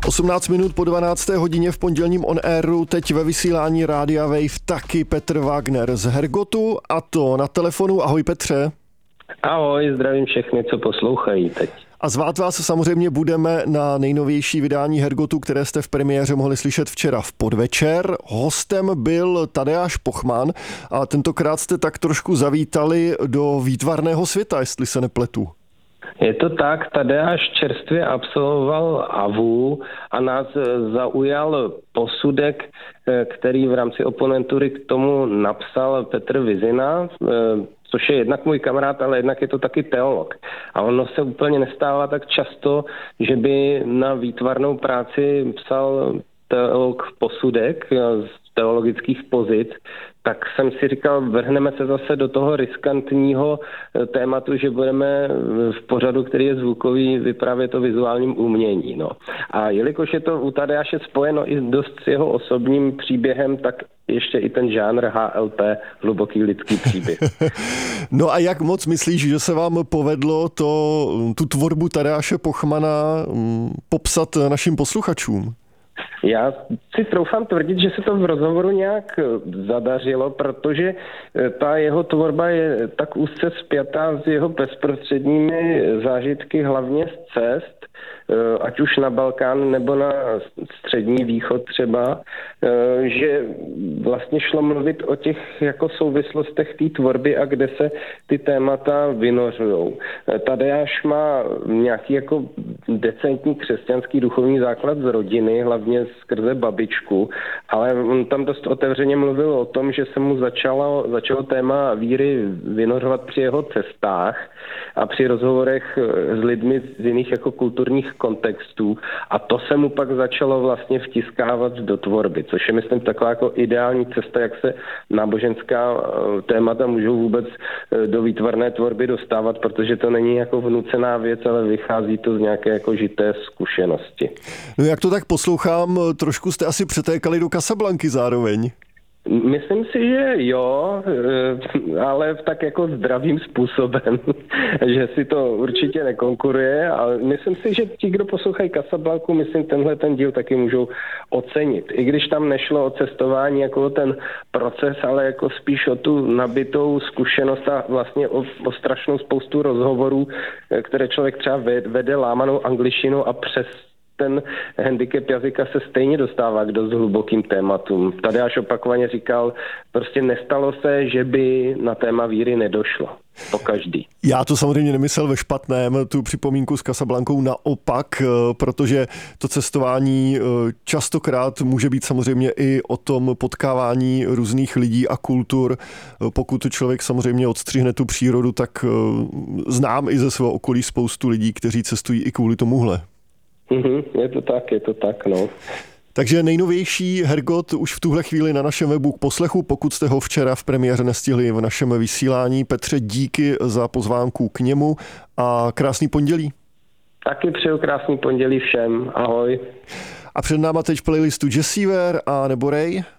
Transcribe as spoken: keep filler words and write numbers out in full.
osmnáct minut po dvanácté hodině v pondělním On Airu, teď ve vysílání Rádia Wave taky Petr Wagner z Hergotu, a to na telefonu. Ahoj Petře. Ahoj, zdravím všechny, co poslouchají teď. A zvát vás samozřejmě budeme na nejnovější vydání Hergotu, které jste v premiéře mohli slyšet včera v podvečer. Hostem byl Tadeáš Pochman a tentokrát jste tak trošku zavítali do výtvarného světa, jestli se nepletu. Je to tak, Tadeáš čerstvě absolvoval A V U a nás zaujal posudek, který v rámci oponentury k tomu napsal Petr Vizina, což je jednak můj kamarád, ale jednak je to taky teolog. A ono se úplně nestává tak často, že by na výtvarnou práci psal teolog posudek z teologických pozic, tak jsem si říkal, vrhneme se zase do toho riskantního tématu, že budeme v pořadu, který je zvukový, vyprávět o vizuálním umění. No. A jelikož je to u Tadeáše spojeno i dost s jeho osobním příběhem, tak ještě i ten žánr H L P, hluboký lidský příběh. No a jak moc myslíš, že se vám povedlo to, tu tvorbu Tadeáše Pochmana popsat našim posluchačům? Já si troufám tvrdit, že se to v rozhovoru nějak zadařilo, protože ta jeho tvorba je tak úzce spjatá s jeho bezprostředními zážitky, hlavně z cest, ať už na Balkán nebo na Střední východ třeba, že vlastně šlo mluvit o těch jako souvislostech té tvorby a kde se ty témata vynořujou. Tadeáš má nějaký jako decentní křesťanský duchovní základ z rodiny, hlavně skrze babičku, ale on tam dost otevřeně mluvil o tom, že se mu začalo, začalo téma víry vynořovat při jeho cestách a při rozhovorech s lidmi z jiných jako kulturních kontextů, a to se mu pak začalo vlastně vtiskávat do tvorby, což je, myslím, taková jako ideální cesta, jak se náboženská témata můžou vůbec do výtvarné tvorby dostávat, protože to není jako vnucená věc, ale vychází to z nějaké jako žité zkušenosti. No jak to tak poslouchám, trošku jste asi přetékali do Casablanky zároveň. Myslím si, že jo, ale tak jako zdravým způsobem, že si to určitě nekonkuruje, ale myslím si, že ti, kdo poslouchají Casablanku, myslím, tenhle ten díl taky můžou ocenit. I když tam nešlo o cestování jako o ten proces, ale jako spíš o tu nabitou zkušenost a vlastně o, o strašnou spoustu rozhovorů, které člověk třeba vede lámanou angličtinou a přes ten handicap jazyka se stejně dostává k dost hlubokým tématům. Tadeáš opakovaně říkal, prostě nestalo se, že by na téma víry nedošlo. Po každý. Já to samozřejmě nemyslel ve špatném, tu připomínku s Casablankou naopak, protože to cestování častokrát může být samozřejmě i o tom potkávání různých lidí a kultur. Pokud člověk samozřejmě odstřihne tu přírodu, tak znám i ze svého okolí spoustu lidí, kteří cestují i kvůli tomuhle. Mm-hmm, je to tak, je to tak, no. Takže nejnovější Hergot už v tuhle chvíli na našem webu k poslechu, pokud jste ho včera v premiéře nestihli v našem vysílání. Petře, díky za pozvánku k němu a krásný pondělí. Taky přeju krásný pondělí všem, ahoj. A před náma teď v playlistu Jessiver a nebo Ray.